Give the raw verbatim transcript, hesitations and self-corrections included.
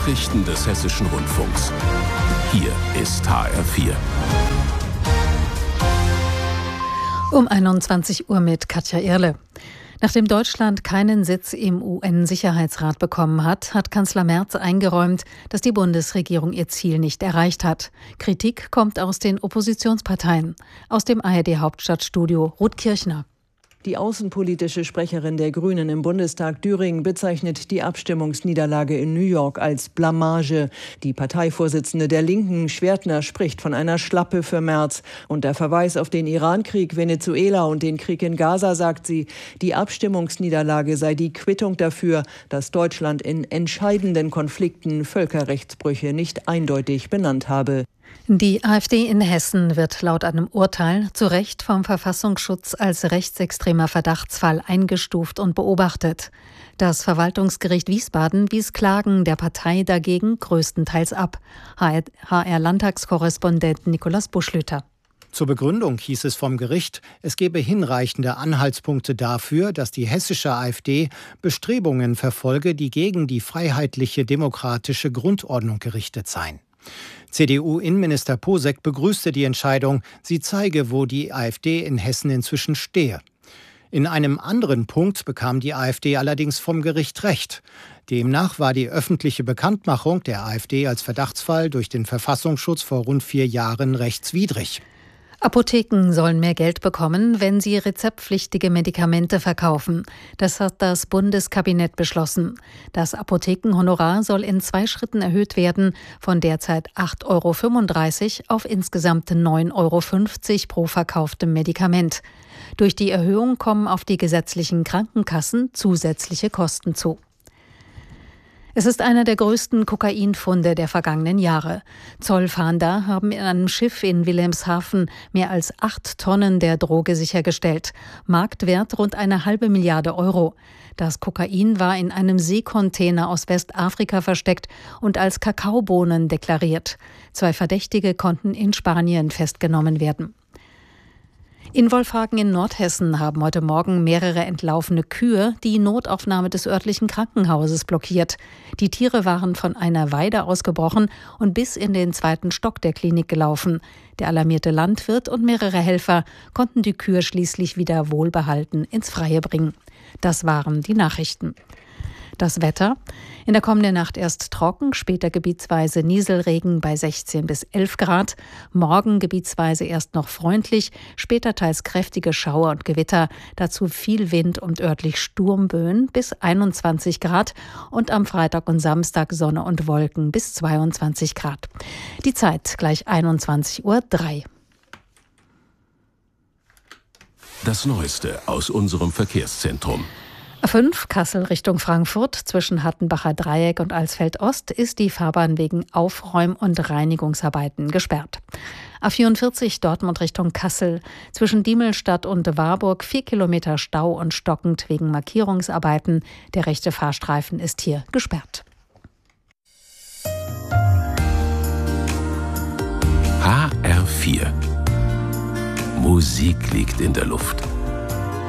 Nachrichten des Hessischen Rundfunks. Hier ist H R vier. Um einundzwanzig Uhr mit Katja Irle. Nachdem Deutschland keinen Sitz im U N-Sicherheitsrat bekommen hat, hat Kanzler Merz eingeräumt, dass die Bundesregierung ihr Ziel nicht erreicht hat. Kritik kommt aus den Oppositionsparteien. Aus dem A R D-Hauptstadtstudio Ruth Kirchner. Die außenpolitische Sprecherin der Grünen im Bundestag Düring bezeichnet die Abstimmungsniederlage in New York als Blamage. Die Parteivorsitzende der Linken, Schwertner, spricht von einer Schlappe für Merz. Und der Verweis auf den Irankrieg, Venezuela und den Krieg in Gaza, sagt sie, die Abstimmungsniederlage sei die Quittung dafür, dass Deutschland in entscheidenden Konflikten Völkerrechtsbrüche nicht eindeutig benannt habe. Die AfD in Hessen wird laut einem Urteil zu Recht vom Verfassungsschutz als rechtsextremer Verdachtsfall eingestuft und beobachtet. Das Verwaltungsgericht Wiesbaden wies Klagen der Partei dagegen größtenteils ab. H R-Landtagskorrespondent Nikolaus Buschlüter. Zur Begründung hieß es vom Gericht, es gebe hinreichende Anhaltspunkte dafür, dass die hessische AfD Bestrebungen verfolge, die gegen die freiheitliche demokratische Grundordnung gerichtet seien. C D U-Innenminister Posek begrüßte die Entscheidung. Sie zeige, wo die AfD in Hessen inzwischen stehe. In einem anderen Punkt bekam die AfD allerdings vom Gericht Recht. Demnach war die öffentliche Bekanntmachung der AfD als Verdachtsfall durch den Verfassungsschutz vor rund vier Jahren rechtswidrig. Apotheken sollen mehr Geld bekommen, wenn sie rezeptpflichtige Medikamente verkaufen. Das hat das Bundeskabinett beschlossen. Das Apothekenhonorar soll in zwei Schritten erhöht werden, von derzeit acht Euro fünfunddreißig auf insgesamt neun Euro fünfzig pro verkauftem Medikament. Durch die Erhöhung kommen auf die gesetzlichen Krankenkassen zusätzliche Kosten zu. Es ist einer der größten Kokainfunde der vergangenen Jahre. Zollfahnder haben in einem Schiff in Wilhelmshaven mehr als acht Tonnen der Droge sichergestellt. Marktwert rund eine halbe Milliarde Euro. Das Kokain war in einem Seekontainer aus Westafrika versteckt und als Kakaobohnen deklariert. Zwei Verdächtige konnten in Spanien festgenommen werden. In Wolfhagen in Nordhessen haben heute Morgen mehrere entlaufene Kühe die Notaufnahme des örtlichen Krankenhauses blockiert. Die Tiere waren von einer Weide ausgebrochen und bis in den zweiten Stock der Klinik gelaufen. Der alarmierte Landwirt und mehrere Helfer konnten die Kühe schließlich wieder wohlbehalten ins Freie bringen. Das waren die Nachrichten. Das Wetter: In der kommenden Nacht erst trocken, später gebietsweise Nieselregen bei sechzehn bis elf Grad. Morgen gebietsweise erst noch freundlich, später teils kräftige Schauer und Gewitter. Dazu viel Wind und örtlich Sturmböen bis einundzwanzig Grad. Und am Freitag und Samstag Sonne und Wolken bis zweiundzwanzig Grad. Die Zeit gleich einundzwanzig Uhr drei. Das Neueste aus unserem Verkehrszentrum. A fünf Kassel Richtung Frankfurt zwischen Hattenbacher Dreieck und Alsfeld Ost ist die Fahrbahn wegen Aufräum- und Reinigungsarbeiten gesperrt. A vierundvierzig Dortmund Richtung Kassel zwischen Diemelstadt und Warburg vier Kilometer Stau und stockend wegen Markierungsarbeiten. Der rechte Fahrstreifen ist hier gesperrt. H R vier. Musik liegt in der Luft.